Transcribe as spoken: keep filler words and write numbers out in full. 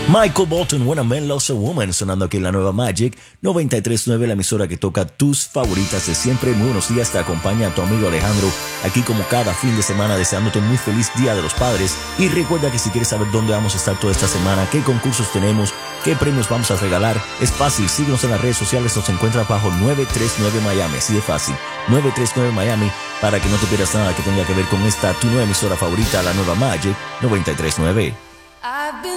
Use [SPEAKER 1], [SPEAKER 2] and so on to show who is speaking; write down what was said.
[SPEAKER 1] Michael Bolton, When a Man Loves a Woman, sonando aquí en la nueva Magic noventa y tres punto nueve, la emisora que toca tus favoritas de siempre. Muy buenos días, te acompaña tu amigo Alejandro, aquí como cada fin de semana, deseándote un muy feliz Día de los Padres. Y recuerda que si quieres saber dónde vamos a estar toda esta semana, qué concursos tenemos, qué premios vamos a regalar, es fácil, síguenos en las redes sociales, nos encuentras bajo nueve tres nueve Miami, así de fácil, nueve tres nueve Miami, para que no te pierdas nada que tenga que ver con esta, tu nueva emisora favorita, la nueva Magic noventa y tres punto nueve.